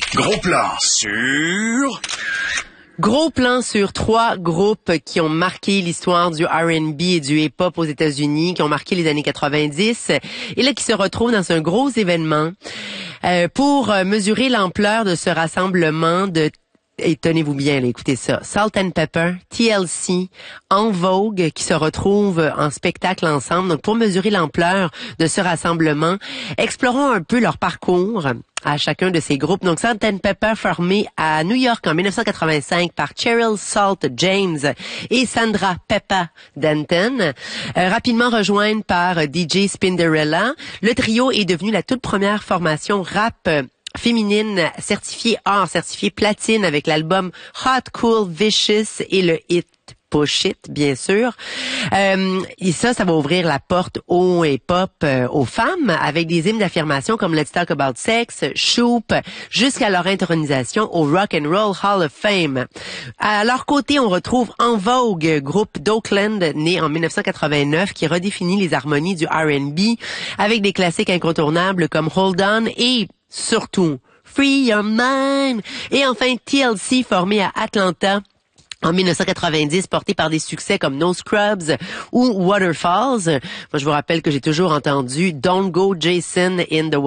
Gros plan sur... Gros plan sur 3 groupes qui ont marqué l'histoire du R&B et du hip-hop aux États-Unis, qui ont marqué les années 90, et là qui se retrouvent dans un gros événement pour mesurer l'ampleur de ce rassemblement de... Et tenez-vous bien, là, écoutez ça. Salt and Pepper, TLC, En Vogue, qui se retrouvent en spectacle ensemble. Donc, pour mesurer l'ampleur de ce rassemblement, explorons un peu leur parcours à chacun de ces groupes. Donc, Salt and Pepper, formé à New York en 1985 par Cheryl Salt James et Sandra Peppa Denton, rapidement rejoints par DJ Spinderella. Le trio est devenu la toute première formation rap féminine certifiée or, certifiée platine avec l'album Hot Cool Vicious et le hit Push It, bien sûr. Et ça va ouvrir la porte au hip-hop aux femmes avec des hymnes d'affirmation comme Let's Talk About Sex, Shoop, jusqu'à leur intronisation au Rock and Roll Hall of Fame. À leur côté, on retrouve En Vogue, groupe d'Oakland né en 1989 qui redéfinit les harmonies du R&B avec des classiques incontournables comme Hold On et surtout Free Your Mind. Et enfin TLC, formé à Atlanta en 1990, porté par des succès comme No Scrubs ou Waterfalls. Moi, je vous rappelle que j'ai toujours entendu Don't Go Jason in the